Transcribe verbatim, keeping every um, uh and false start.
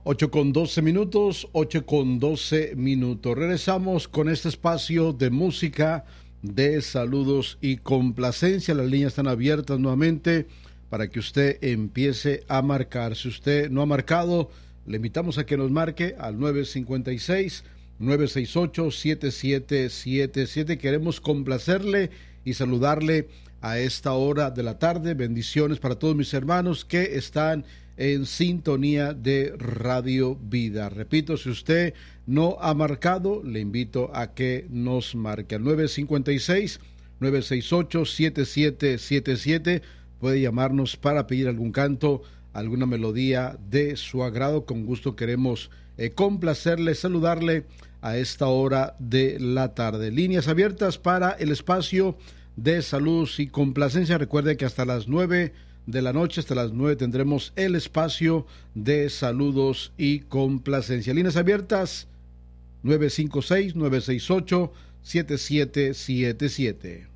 Ocho con doce minutos, ocho con doce minutos. Regresamos con este espacio de música, de saludos y complacencia. Las líneas están abiertas nuevamente para que usted empiece a marcar. Si usted no ha marcado, le invitamos a que nos marque al nueve cinco seis, nueve seis ocho, siete siete siete siete. Queremos complacerle y saludarle a esta hora de la tarde. Bendiciones para todos mis hermanos que están en sintonía de Radio Vida. Repito, si usted no ha marcado, le invito a que nos marque al nueve cinco seis, nueve seis ocho, siete siete siete siete. Puede llamarnos para pedir algún canto, alguna melodía de su agrado. Con gusto queremos eh, complacerle, saludarle a esta hora de la tarde. Líneas abiertas para el espacio de salud y complacencia. Recuerde que hasta las nueve de la noche, hasta las nueve, tendremos el espacio de saludos y complacencia. Líneas abiertas nueve cinco seis, nueve seis ocho, siete siete siete siete.